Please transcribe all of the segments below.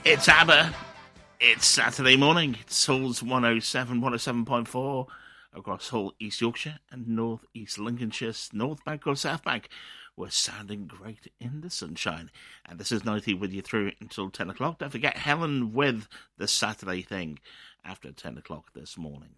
It's ABBA. It's Saturday morning. It's Hull's 107.4 across Hull, East Yorkshire and North East Lincolnshire, North Bank or South Bank. We're sounding great in the sunshine. And this is 90 with you through until 10 o'clock. Don't forget Helen with the Saturday thing after 10 o'clock this morning.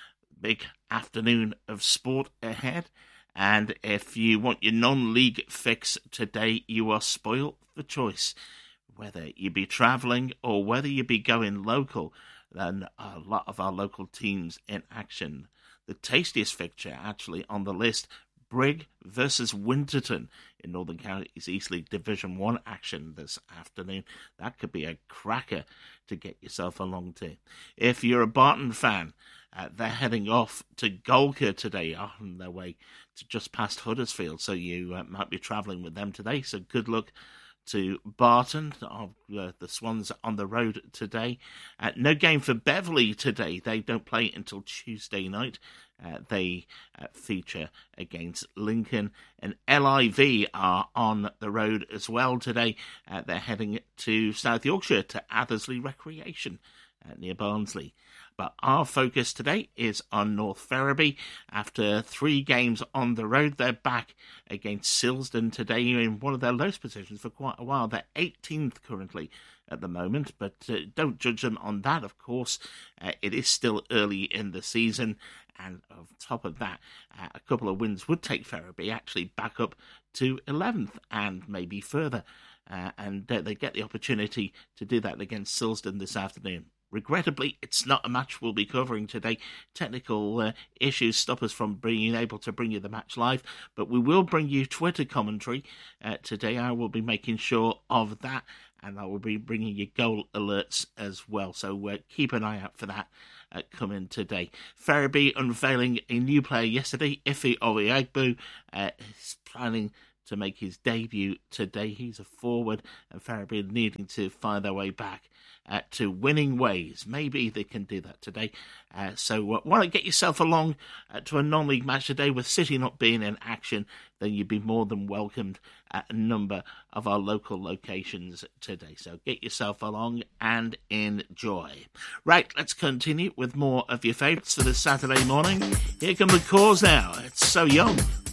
Big afternoon of sport ahead. And if you want your non-league fix today, you are spoilt for choice. Whether you be travelling or whether you be going local, then a lot of our local teams in action. The tastiest fixture actually on the list, Brigg versus Winterton in Northern Counties East League Division 1 action this afternoon. That could be a cracker to get yourself along to. If you're a Barton fan, they're heading off to Golka today on their way to just past Huddersfield, so you might be travelling with them today, so good luck to Barton. The Swans on the road today. No game for Beverley today. They don't play until Tuesday night. They feature against Lincoln, and LIV are on the road as well today. They're heading to South Yorkshire to Athersley Recreation near Barnsley. But our focus today is on North Ferriby. After 3 games on the road, they're back against Silsden today in one of their lowest positions for quite a while. They're 18th currently at the moment, but don't judge them on that, of course. It is still early in the season, and on top of that, a couple of wins would take Ferriby actually back up to 11th and maybe further. And they get the opportunity to do that against Silsden this afternoon. Regrettably, it's not a match we'll be covering today. Technical issues stop us from being able to bring you the match live, but we will bring you Twitter commentary today. I will be making sure of that, and I will be bringing you goal alerts as well. So keep an eye out for that coming today. Ferriby unveiling a new player yesterday. Ife Obiagbu is planning to make his debut today. He's a forward, and Ferriby needing to find their way back to winning ways. Maybe they can do that today. So want to get yourself along to a non-league match today with City not being in action, then you'd be more than welcomed at a number of our local locations today. So get yourself along and enjoy. Right, let's continue with more of your favourites for this Saturday morning. Here come the Cause now. It's So Young.